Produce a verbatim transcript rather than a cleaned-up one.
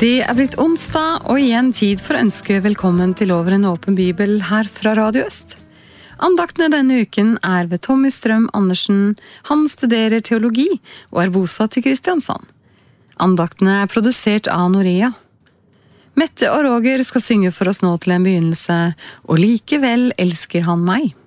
Det er blitt onsdag, og igjen tid for å ønske velkommen til Over en åpen bibel her fra Radio Øst. Andaktene denne uken er ved Tommy Strøm Andersen. Han studerer teologi og er bosatt i Kristiansand. Andaktene er produsert av Norea. Mette og Roger skal synge for oss nå til en begynnelse, og likevel elsker han meg.